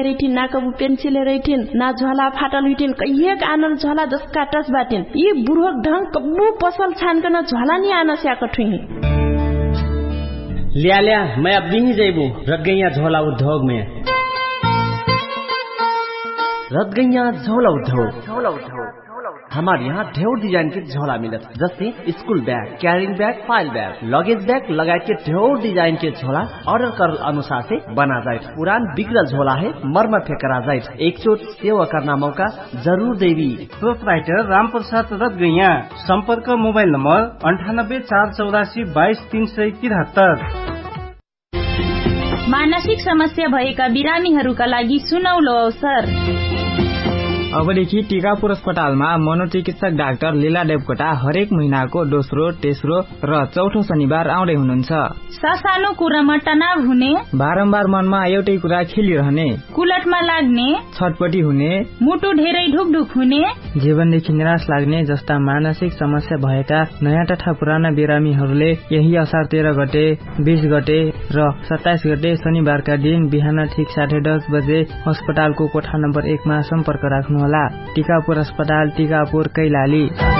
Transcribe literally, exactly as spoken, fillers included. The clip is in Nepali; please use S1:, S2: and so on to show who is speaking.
S1: हेरिथिन ना कबु पेन्सिल हेरिथिन ना झोला फाटल हुइथिन कहिएक आनर झोला जसका टस बाटिन यी बुढोक ढंग कबु पसल छानकन झोला नि आन स्याक ठुही
S2: लिया लिया मैं अब नहीं जाइबू रख गई झोला उद्योग में
S3: रख गई झोला उद्योग हमारे यहाँ ढेर डिजाइन के झोला मिलत जैसे school bag carrying bag file bag luggage bag लगायत के ढेर डिजाइन के झोला ऑर्डर कर अनुसार से बना जाए पुरान बिगड़ल झोला है मरम्मत करा जाए एक चोट सेवा करना मौका जरूर देवी
S4: प्रोपराइटर राम प्रसाद रतगैया संपर्क मोबाइल नंबर अंठानब्बे चार चौरासी बाईस तीन सय तिहत्तर।
S5: मानसिक समस्या भएका बिरामीहरूका लागि सुनौलो अवसर
S6: अबदेखि टीकापुर अस्पतालमा मनोचिकित्सक डाक्टर लीला देवकोटा हरेक महिनाको दोस्रो तेस्रो र चौथो शनिबार आउँदै हुनुहुन्छ।
S5: सासानो कुरामा तनाव हुने
S6: बारम्बार मनमा एउटै कुरा खेलिरहने
S5: कुलटमा लाग्ने
S6: छटपटी हुने
S5: मुटु धेरै ढुकढुक हुने
S6: जीवनदेखि निराश लाग्ने जस्ता मानसिक समस्या भएका नयाँ तथा पुराना बिरामीहरूले यही असार तेह्र गते बीस गते र सत्ताइस गते शनिबारका दिन बिहान ठिक साढे दस बजे अस्पतालको कोठा नम्बर एकमा सम्पर्क राख्नु होला। टीकापुर अस्पताल टीकापुर कैलाली।